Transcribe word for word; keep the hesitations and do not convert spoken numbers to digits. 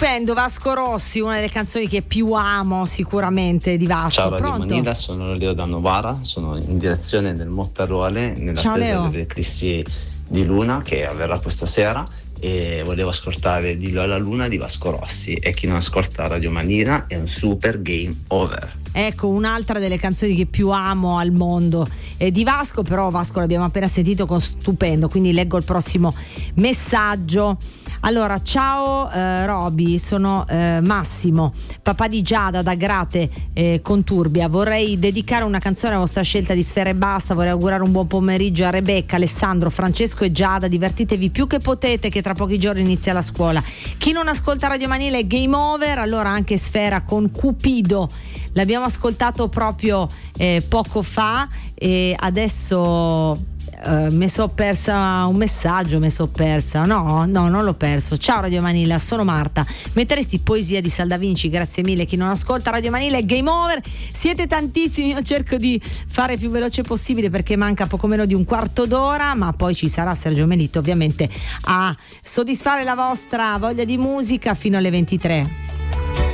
Stupendo, Vasco Rossi, una delle canzoni che più amo sicuramente di Vasco. Ciao Radio Pronto? Manila, sono Leo da Novara, sono in direzione del Mottaruole Ciao, nell'attesa Leo. dell'eclissi di luna che avverrà questa sera, e volevo ascoltare Dillo alla Luna di Vasco Rossi, e chi non ascolta Radio Manila è un super game over. Ecco, un'altra delle canzoni che più amo al mondo è di Vasco, però Vasco l'abbiamo appena sentito con Stupendo, quindi leggo il prossimo messaggio. Allora, ciao eh, Roby, sono eh, Massimo, papà di Giada da Grate eh, Conturbia. Vorrei dedicare una canzone alla vostra scelta di Sfera e Basta. Vorrei augurare un buon pomeriggio a Rebecca, Alessandro, Francesco e Giada. Divertitevi più che potete, che tra pochi giorni inizia la scuola. Chi non ascolta Radio Manila è game over, allora anche Sfera con Cupido. L'abbiamo ascoltato proprio eh, poco fa e adesso Uh, mi sono persa un messaggio, mi sono persa. No, no, non l'ho perso. Ciao Radio Manila, sono Marta. Metteresti poesia di Saldavinci? Grazie mille. Chi non ascolta Radio Manila è game over. Siete tantissimi, io cerco di fare più veloce possibile perché manca poco meno di un quarto d'ora, ma poi ci sarà Sergio Melito ovviamente a soddisfare la vostra voglia di musica fino alle ventitré.